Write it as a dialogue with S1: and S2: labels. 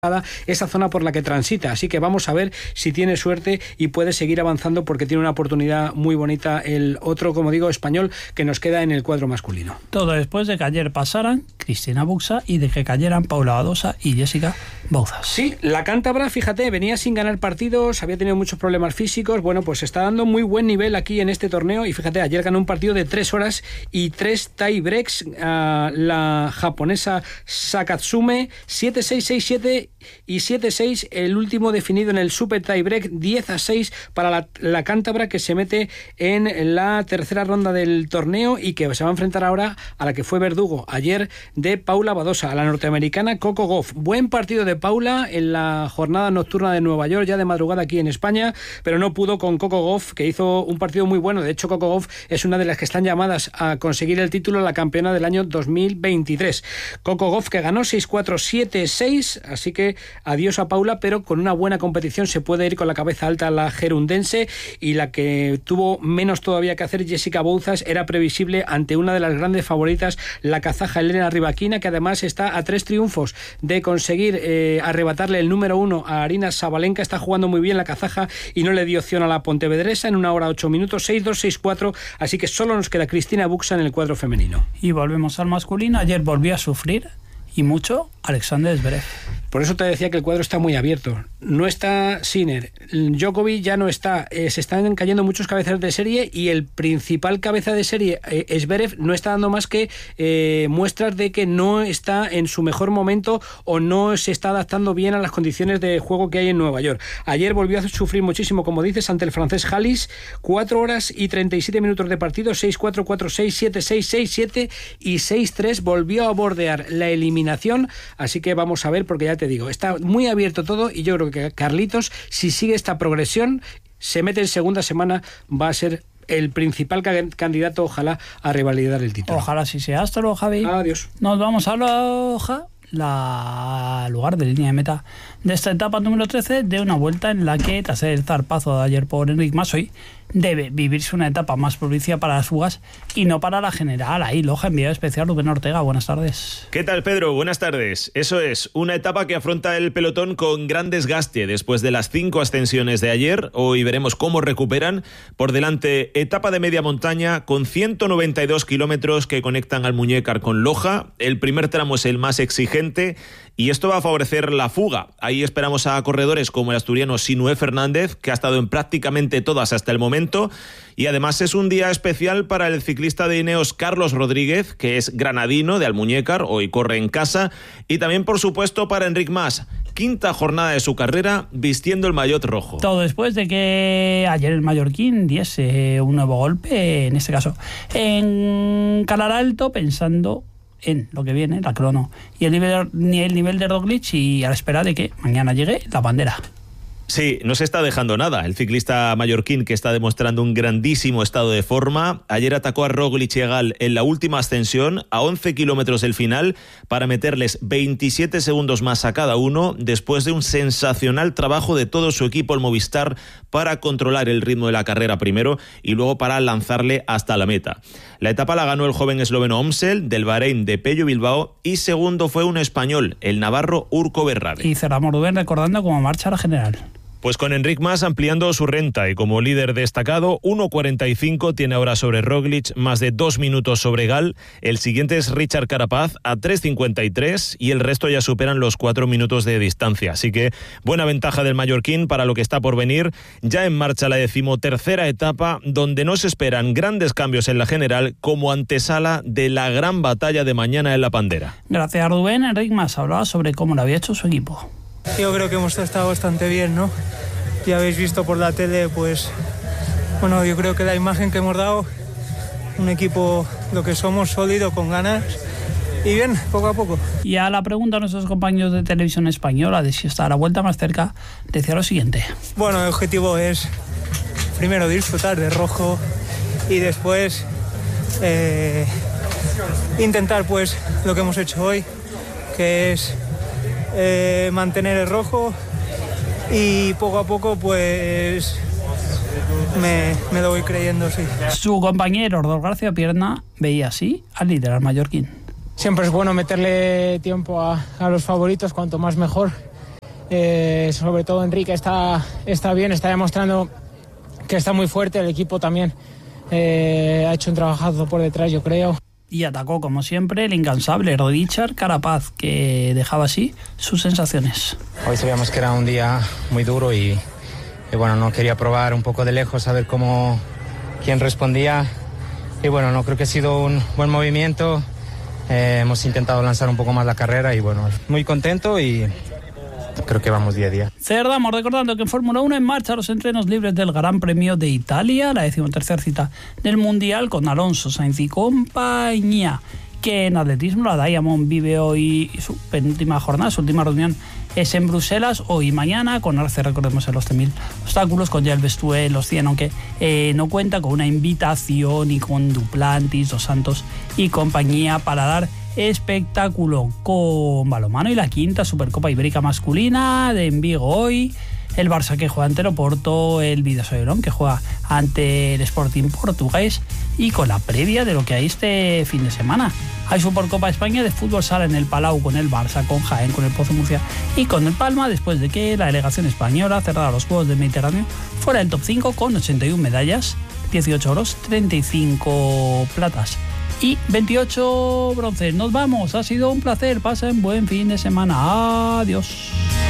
S1: esa zona por la que transita, así que vamos a ver si tiene suerte y puede seguir avanzando, porque tiene una oportunidad muy bonita el otro, como digo, español que nos queda en el cuadro masculino.
S2: Todo después de que ayer pasaran Cristina Buxa y de que cayeran Paula Badosa y Jessica Bouzas.
S1: Sí, la cántabra, fíjate, venía sin ganar partidos, había tenido muchos problemas físicos, bueno, pues está dando muy buen nivel aquí en este torneo y fíjate, ayer ganó un partido de 3 horas y 3 tie breaks a la japonesa Sakatsume, 7-6, 6-7 y 7-6, el último definido en el super tie break, 10-6 para la cántabra, que se mete en la tercera ronda del torneo y que se va a enfrentar ahora a la que fue verdugo ayer de Paula Badosa, a la norteamericana Coco Gauff. Buen partido de Paula en la jornada nocturna de Nueva York, ya de madrugada aquí en España, pero no pudo con Coco Gauff, que hizo un partido muy bueno. De hecho, Coco Gauff es una de las que están llamadas a conseguir el título de la campeona del año 2023. Coco Gauff, que ganó 6-4, 7-6, así que adiós a Paula, pero con una buena competición se puede ir con la cabeza alta la gerundense, y la que tuvo menos todavía que hacer, Jessica Bouzas, era previsible ante una de las grandes favoritas, la kazaja Elena Rybakina, que además está a 3 triunfos de conseguir arrebatarle el número 1 a Arina Sabalenka. Está jugando muy bien la kazaja y no le dio opción a la pontevedresa en 1 hora 8 minutos, 6-2, 6-4, así que solo nos queda Cristina Buxa en el cuadro femenino.
S2: Y volvemos al masculino. Ayer volvió a sufrir, y mucho, Alexander Zverev.
S1: Por eso te decía que el cuadro está muy abierto. No está Sinner, Djokovic ya no está, se están cayendo muchos cabezas de serie, y el principal cabeza de serie, Zverev, no está dando más que muestras de que no está en su mejor momento o no se está adaptando bien a las condiciones de juego que hay en Nueva York. Ayer volvió a sufrir muchísimo, como dices, ante el francés Halys, 4 horas y 37 minutos de partido, 6-4, 4-6, 7-6, 6-7 y 6-3. Volvió a bordear la eliminación, así que vamos a ver, porque ya te digo, está muy abierto todo, y yo creo que Carlitos, si sigue esta progresión, se mete en segunda semana, va a ser el principal candidato, ojalá, a revalidar el título.
S2: Ojalá sí sea. Hasta luego, Javi.
S1: Adiós.
S2: Nos vamos a lugar de línea de meta de esta etapa número 13 de una vuelta en la que, tras el zarpazo de ayer por Enric Mas, hoy debe vivirse una etapa más propicia para las fugas y no para la general. Ahí, Loja, enviado especial Rubén Ortega. Buenas tardes.
S3: ¿Qué tal, Pedro? Buenas tardes. Eso es, una etapa que afronta el pelotón con gran desgaste después de las 5 ascensiones de ayer. Hoy veremos cómo recuperan. Por delante, etapa de media montaña con 192 kilómetros que conectan Almuñécar con Loja. El primer tramo es el más exigente y esto va a favorecer la fuga. Ahí esperamos a corredores como el asturiano Sinué Fernández, que ha estado en prácticamente todas hasta el momento. Y además es un día especial para el ciclista de Ineos Carlos Rodríguez, que es granadino de Almuñécar, hoy corre en casa. Y también, por supuesto, para Enric Mas, quinta jornada de su carrera vistiendo el maillot rojo.
S2: Todo después de que ayer el mallorquín diese un nuevo golpe, en este caso en Calar Alto, pensando en lo que viene, la crono y el nivel de Roglic, y a la espera de que mañana llegue la bandera.
S3: Sí, no se está dejando nada. El ciclista mallorquín, que está demostrando un grandísimo estado de forma, ayer atacó a Roglic y Egal en la última ascensión, a 11 kilómetros del final, para meterles 27 segundos más a cada uno, después de un sensacional trabajo de todo su equipo, el Movistar, para controlar el ritmo de la carrera primero y luego para lanzarle hasta la meta. La etapa la ganó el joven esloveno Omsel, del Bahrein de Pello Bilbao, y segundo fue un español, el navarro Urko Berrade.
S2: Y cerramos, Rubén, recordando cómo marcha la general.
S3: Pues con Enric Mas ampliando su renta y como líder destacado, 1.45 tiene ahora sobre Roglic, más de 2 minutos sobre Gal. El siguiente es Richard Carapaz a 3.53 y el resto ya superan los 4 minutos de distancia. Así que buena ventaja del mallorquín para lo que está por venir. Ya en marcha la 13ª etapa, donde no se esperan grandes cambios en la general como antesala de la gran batalla de mañana en la Pandera.
S2: Gracias, Rubén. Enric Mas hablaba sobre cómo lo había hecho su equipo.
S4: Yo creo que hemos estado bastante bien, ¿no? Ya habéis visto por la tele, pues, bueno, yo creo que la imagen que hemos dado, un equipo, lo que somos, sólido, con ganas, y bien, poco a poco.
S2: Y a la pregunta a nuestros compañeros de Televisión Española de si está a la vuelta más cerca, decía lo siguiente.
S4: Bueno, el objetivo es, primero, disfrutar de rojo, y después intentar, pues, lo que hemos hecho hoy, que es mantener el rojo, y poco a poco pues me lo voy creyendo, sí.
S2: Su compañero Ordor García Pierna veía así al líder, al mallorquín.
S5: Siempre es bueno meterle tiempo a los favoritos, cuanto más mejor, sobre todo Enrique está bien, está demostrando que está muy fuerte. El equipo también ha hecho un trabajazo por detrás, yo creo.
S2: Y atacó, como siempre, el incansable Richard Carapaz, que dejaba así sus sensaciones.
S6: Hoy sabíamos que era un día muy duro y bueno, no quería probar un poco de lejos a ver quién respondía. Y bueno, no creo que ha sido un buen movimiento. Hemos intentado lanzar un poco más la carrera y bueno, muy contento y creo que vamos día a día.
S2: Cerramos recordando que en Fórmula 1 en marcha los entrenos libres del Gran Premio de Italia, la 13ª cita del Mundial con Alonso, Sainz y compañía. Que en atletismo la Diamond vive hoy su penúltima jornada, su última reunión es en Bruselas, hoy y mañana, con Arce, recordemos, en los 100.000 obstáculos, con Gilles Bestué en los 100, aunque no cuenta con una invitación y con Duplantis, Dos Santos y compañía para dar espectáculo. Con balonmano y la 5ª Supercopa Ibérica masculina de en Vigo hoy, el Barça que juega ante el Oporto, el Vidasoa que juega ante el Sporting portugués, y con la previa de lo que hay este fin de semana. Hay Supercopa España de fútbol sala en el Palau con el Barça, con Jaén, con el Pozo Murcia y con el Palma, después de que la delegación española cerrara los Juegos del Mediterráneo fuera del top 5 con 81 medallas, 18 oros, 35 platas y 28 bronces. Nos vamos, ha sido un placer, pasen buen fin de semana, adiós.